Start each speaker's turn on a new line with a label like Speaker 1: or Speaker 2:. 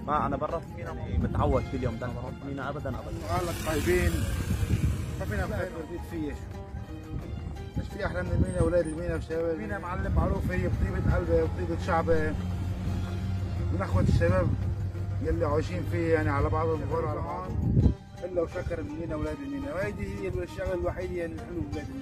Speaker 1: ما انا برا في مينا متعود كل يوم ضل بروح مينا ابدا ابدا.
Speaker 2: قال لك طيبين ما فينا بخير برديت فيه. مش في احلى من المينا اولاد المينا وشباب المينا معلم معروف هي بطيبه قلبه وبطيبه شعبه من اخوه الشباب يلي عايشين فيه يعني على بعضهم غور على بعض الا وشكر المينا اولاد المينا، وهيدي هي الشغله الوحيده اللي حلو ببلاد المينا.